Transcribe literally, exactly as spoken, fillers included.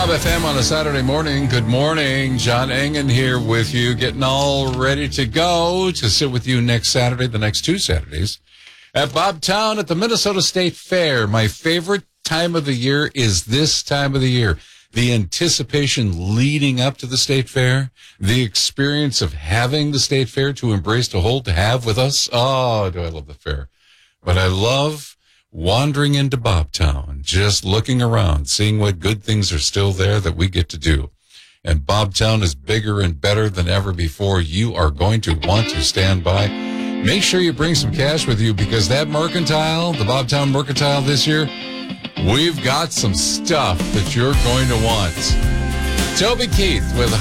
Bob F M on a Saturday morning. Good morning. John Engen here with you, getting all ready to go to sit with you next Saturday, the next two Saturdays, at Bobtown at the Minnesota State Fair. My favorite time of the year is this time of the year. The anticipation leading up to the State Fair, the experience of having the State Fair to embrace, to hold, to have with us. Oh, do I love the fair. But I love wandering into Bobtown, just looking around, seeing what good things are still there that we get to do. And Bobtown is bigger and better than ever before. You are going to want to stand by. Make sure you bring some cash with you, because that mercantile, the Bobtown Mercantile this year, we've got some stuff that you're going to want. Toby Keith with